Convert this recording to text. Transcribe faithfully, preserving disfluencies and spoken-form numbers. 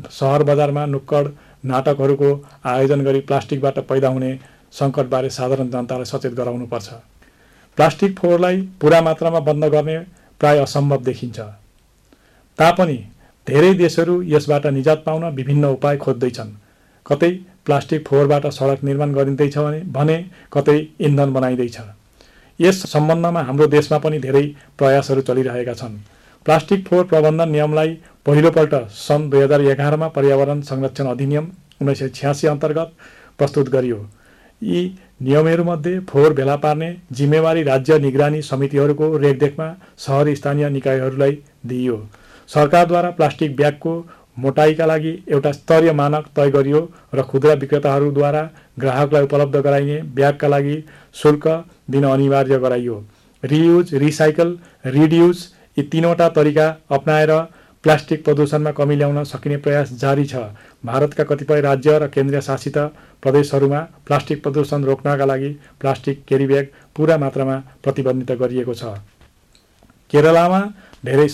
सहर बजारमा नुक्कड नाटकहरूको आयोजन गरी प्लास्टिकबाट पैदा हुने सङ्कटबारे साधारण जनतालाई सचेत गराउनुपर्छ। प्लास्टिक फोहोरलाई पूरा मात्रामा बन्द गर्ने प्राय असम्भव देखिन्छ तापनि धेरै देशहरू यसबाट निजात पाउन विभिन्न उपाय खोज्दैछन्। कतै प्लास्टिक फोहोरबाट सडक निर्माण गरिँदैछ भने कतै इन्धन बनाइँदैछ। यस सम्बन्धमा हाम्रो देशमा पनि धेरै प्रयासहरू चलिरहेका छन्। प्लास्टिक फोहोर प्रबन्धन नियमलाई पहिलोपल्ट सन् दुई हजार एघारमा पर्यावरण संरक्षण अधिनियम उन्नाइस सय छ्यासी अन्तर्गत प्रस्तुत गरियो। यी नियमहरूमध्ये फोहोर भेला पार्ने जिम्मेवारी राज्य निगरानी समितिहरूको रेखदेखमा सहरी स्थानीय निकायहरूलाई दिइयो। सरकारद्वारा प्लास्टिक ब्यागको मोटाइका लागि एउटा स्तरीय मानक तय गरियो र खुद्रा विक्रेताहरूद्वारा ग्राहकलाई उपलब्ध गराइने ब्यागका लागि शुल्क दिन अनिवार्य गराइयो। रियुज, रिसाइकल, रिड्युज यी तीनवटा तरिका अपनाएर प्लास्टिक प्रदूषणमा कमी ल्याउन सकिने प्रयास जारी छ। भारतका कतिपय राज्य र केन्द्रीय शासित प्रदेशहरूमा प्लास्टिक प्रदूषण रोक्नका लागि प्लास्टिक क्यारी ब्याग पूरा मात्रामा प्रतिबन्धित गरिएको छ। केरलामा धेरै